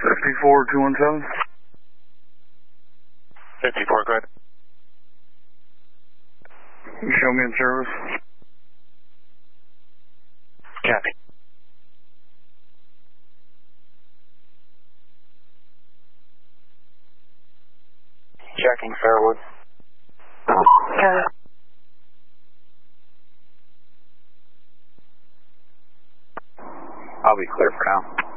54217. 54, go ahead. You show me in service. Copy. Checking Fairwood. Okay. I'll be clear for now.